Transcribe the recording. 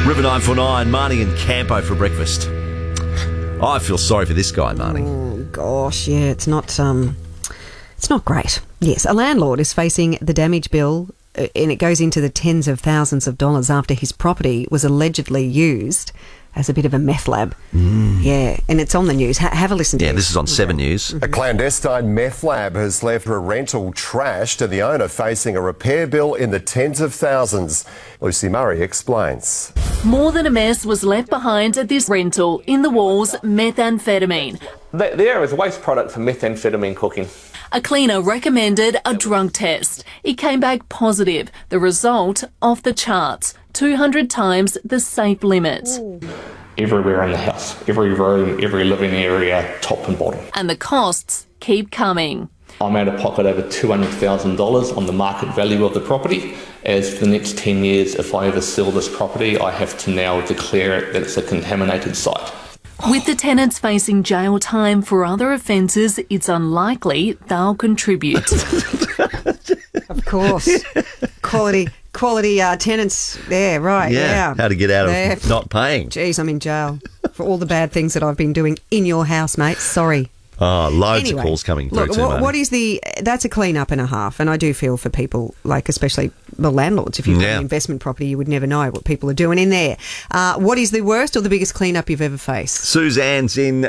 River 949, Marnie and Campo for breakfast. I feel sorry for this guy, Marnie. Oh, gosh, yeah, it's not great. Yes, a landlord is facing the damage bill, and it goes into the tens of thousands of dollars after his property was allegedly used as a bit of a meth lab. Yeah, and it's on the news. Have a listen to it. Yeah, this is on 7 News. A clandestine meth lab has left a rental trashed and the owner facing a repair bill in the tens of thousands. Lucy Murray explains. More than a mess was left behind at this rental. In the walls, methamphetamine. There is a waste product for methamphetamine cooking. A cleaner recommended a drug test. It came back positive. The result, off the charts. 200 times the safe limit. Everywhere in the house, every room, every living area, top and bottom. And the costs keep coming. I'm out of pocket over $200,000 on the market value of the property. As for the next 10 years, if I ever sell this property, I have to now declare it that it's a contaminated site. With the tenants facing jail time for other offences, it's unlikely they'll contribute. Of course. Quality tenants there, right, yeah. How to get out of not paying. Geez, I'm in jail for all the bad things that I've been doing in your house, mate. Sorry. Oh, loads of calls coming through too, mate. What is that's a clean up and a half, and I do feel for people, like especially the landlords. If you've got an investment property, you would never know what people are doing in there. What is the worst or the biggest clean up you've ever faced? Suzanne's in